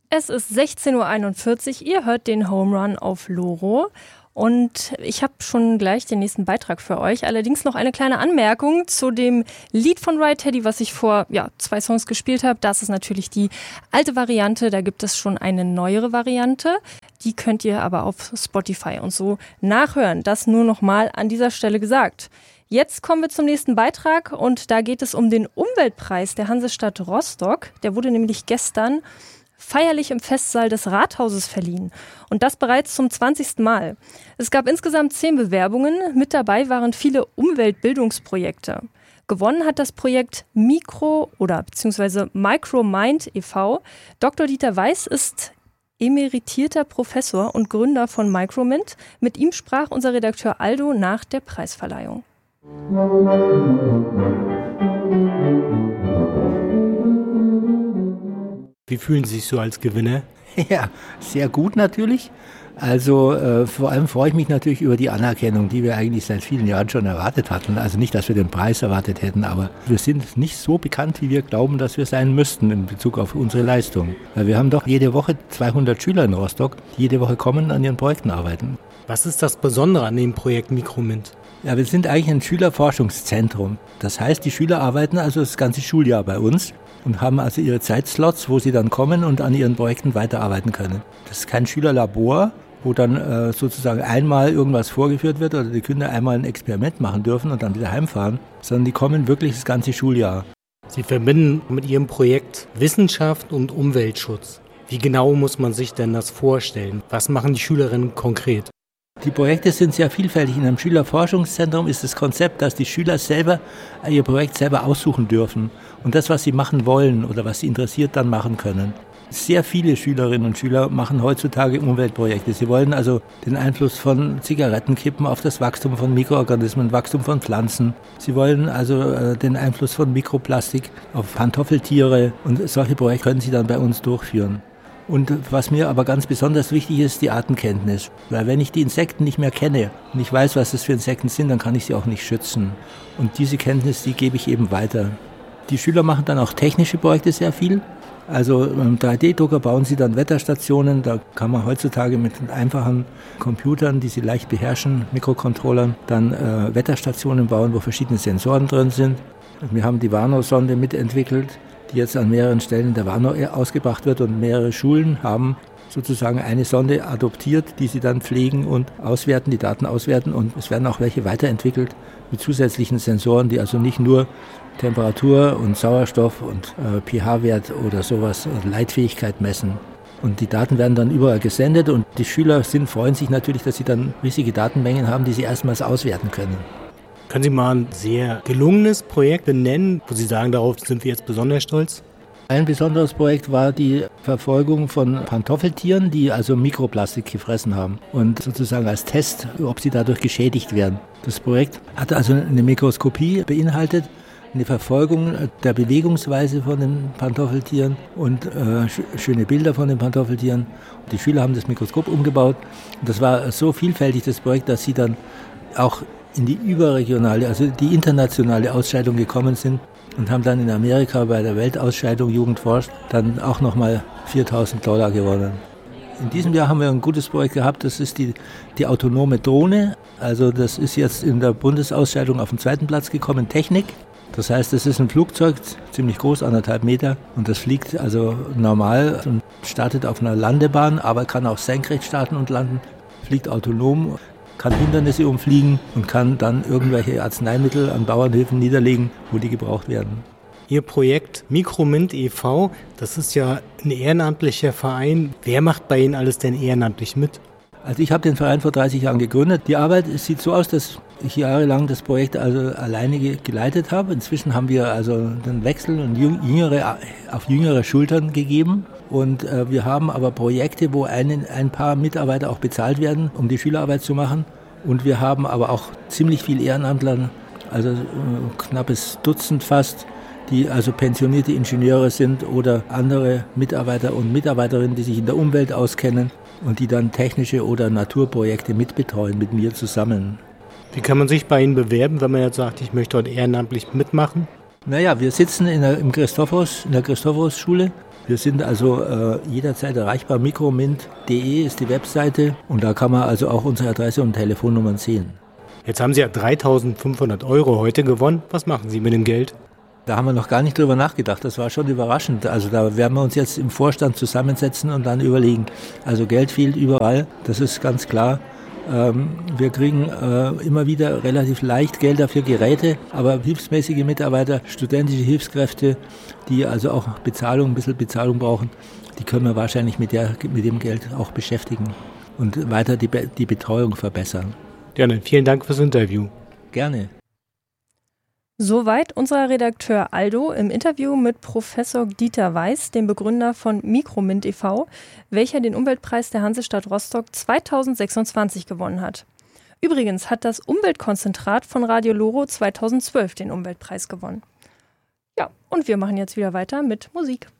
Es ist 16:41 Uhr, ihr hört den Home Run auf Loro und ich habe schon gleich den nächsten Beitrag für euch. Allerdings noch eine kleine Anmerkung zu dem Lied von Right Teddy, was ich vor 2 Songs gespielt habe. Das ist natürlich die alte Variante, da gibt es schon eine neuere Variante. Die könnt ihr aber auf Spotify und so nachhören. Das nur noch mal an dieser Stelle gesagt. Jetzt kommen wir zum nächsten Beitrag und da geht es um den Umweltpreis der Hansestadt Rostock. Der wurde nämlich gestern feierlich im Festsaal des Rathauses verliehen. Und das bereits zum 20. Mal. Es gab insgesamt 10 Bewerbungen. Mit dabei waren viele Umweltbildungsprojekte. Gewonnen hat das Projekt Micromind e.V. Dr. Dieter Weiß ist emeritierter Professor und Gründer von Micromind. Mit ihm sprach unser Redakteur Aldo nach der Preisverleihung. Wie fühlen Sie sich so als Gewinner? Ja, sehr gut natürlich. Also vor allem freue ich mich natürlich über die Anerkennung, die wir eigentlich seit vielen Jahren schon erwartet hatten. Also nicht, dass wir den Preis erwartet hätten, aber wir sind nicht so bekannt, wie wir glauben, dass wir sein müssten in Bezug auf unsere Leistung. Weil wir haben doch jede Woche 200 Schüler in Rostock, die jede Woche kommen und an ihren Projekten arbeiten. Was ist das Besondere an dem Projekt Micromind? Ja, wir sind eigentlich ein Schülerforschungszentrum. Das heißt, die Schüler arbeiten also das ganze Schuljahr bei uns und haben also ihre Zeitslots, wo sie dann kommen und an ihren Projekten weiterarbeiten können. Das ist kein Schülerlabor, wo dann sozusagen einmal irgendwas vorgeführt wird oder die Kinder einmal ein Experiment machen dürfen und dann wieder heimfahren, sondern die kommen wirklich das ganze Schuljahr. Sie verbinden mit Ihrem Projekt Wissenschaft und Umweltschutz. Wie genau muss man sich denn das vorstellen? Was machen die Schülerinnen konkret? Die Projekte sind sehr vielfältig. In einem Schülerforschungszentrum ist das Konzept, dass die Schüler selber ihr Projekt selber aussuchen dürfen und das, was sie machen wollen oder was sie interessiert, dann machen können. Sehr viele Schülerinnen und Schüler machen heutzutage Umweltprojekte. Sie wollen also den Einfluss von Zigarettenkippen auf das Wachstum von Mikroorganismen, Wachstum von Pflanzen. Sie wollen also den Einfluss von Mikroplastik auf Pantoffeltiere und solche Projekte können sie dann bei uns durchführen. Und was mir aber ganz besonders wichtig ist, die Artenkenntnis. Weil wenn ich die Insekten nicht mehr kenne und ich weiß, was das für Insekten sind, dann kann ich sie auch nicht schützen. Und diese Kenntnis, die gebe ich eben weiter. Die Schüler machen dann auch technische Projekte sehr viel. Also im 3D-Drucker bauen sie dann Wetterstationen. Da kann man heutzutage mit einfachen Computern, die sie leicht beherrschen, Mikrocontrollern, dann Wetterstationen bauen, wo verschiedene Sensoren drin sind. Wir haben die Warnow-Sonde mitentwickelt, die jetzt an mehreren Stellen der Warnow ausgebracht wird und mehrere Schulen haben sozusagen eine Sonde adoptiert, die sie dann pflegen und auswerten, die Daten auswerten und es werden auch welche weiterentwickelt mit zusätzlichen Sensoren, die also nicht nur Temperatur und Sauerstoff und pH-Wert oder sowas, Leitfähigkeit messen. Und die Daten werden dann überall gesendet und die Schüler freuen sich natürlich, dass sie dann riesige Datenmengen haben, die sie erstmals auswerten können. Können Sie mal ein sehr gelungenes Projekt benennen, wo Sie sagen, darauf sind wir jetzt besonders stolz? Ein besonderes Projekt war die Verfolgung von Pantoffeltieren, die also Mikroplastik gefressen haben und sozusagen als Test, ob sie dadurch geschädigt werden. Das Projekt hat also eine Mikroskopie beinhaltet, eine Verfolgung der Bewegungsweise von den Pantoffeltieren und schöne Bilder von den Pantoffeltieren. Und die Schüler haben das Mikroskop umgebaut. Und das war so vielfältig, das Projekt, dass sie dann auch in die überregionale, also die internationale Ausscheidung gekommen sind und haben dann in Amerika bei der Weltausscheidung Jugend forscht dann auch nochmal $4.000 gewonnen. In diesem Jahr haben wir ein gutes Projekt gehabt, das ist die autonome Drohne. Also das ist jetzt in der Bundesausscheidung auf den 2. Platz gekommen, Technik. Das heißt, es ist ein Flugzeug, ziemlich groß, 1,5 Meter und das fliegt also normal und startet auf einer Landebahn, aber kann auch senkrecht starten und landen, fliegt autonom, kann Hindernisse umfliegen und kann dann irgendwelche Arzneimittel an Bauernhöfen niederlegen, wo die gebraucht werden. Ihr Projekt Micromind e.V., das ist ja ein ehrenamtlicher Verein. Wer macht bei Ihnen alles denn ehrenamtlich mit? Also ich habe den Verein vor 30 Jahren gegründet. Die Arbeit sieht so aus, dass ich jahrelang das Projekt also alleine geleitet habe. Inzwischen haben wir also den Wechsel und auf jüngere Schultern gegeben. Und wir haben aber Projekte, wo ein paar Mitarbeiter auch bezahlt werden, um die Schülerarbeit zu machen. Und wir haben aber auch ziemlich viel Ehrenamtler, also knappes Dutzend fast, die also pensionierte Ingenieure sind oder andere Mitarbeiter und Mitarbeiterinnen, die sich in der Umwelt auskennen und die dann technische oder Naturprojekte mitbetreuen mit mir zusammen. Wie kann man sich bei Ihnen bewerben, wenn man jetzt sagt, ich möchte dort ehrenamtlich mitmachen? Naja, wir sitzen in der Christophorus-Schule. Wir sind also jederzeit erreichbar. Mikromint.de ist die Webseite und da kann man also auch unsere Adresse und Telefonnummern sehen. Jetzt haben Sie ja 3.500 € heute gewonnen. Was machen Sie mit dem Geld? Da haben wir noch gar nicht drüber nachgedacht. Das war schon überraschend. Also da werden wir uns jetzt im Vorstand zusammensetzen und dann überlegen. Also Geld fehlt überall, das ist ganz klar. Wir kriegen immer wieder relativ leicht Gelder für Geräte, aber hilfsmäßige Mitarbeiter, studentische Hilfskräfte, die also auch ein bisschen Bezahlung brauchen, die können wir wahrscheinlich mit dem Geld auch beschäftigen und weiter die Betreuung verbessern. Gerne, vielen Dank fürs Interview. Gerne. Soweit unser Redakteur Aldo im Interview mit Professor Dieter Weiß, dem Begründer von Mikromint e.V., welcher den Umweltpreis der Hansestadt Rostock 2026 gewonnen hat. Übrigens hat das Umweltkonzentrat von Radio Loro 2012 den Umweltpreis gewonnen. Ja, und wir machen jetzt wieder weiter mit Musik.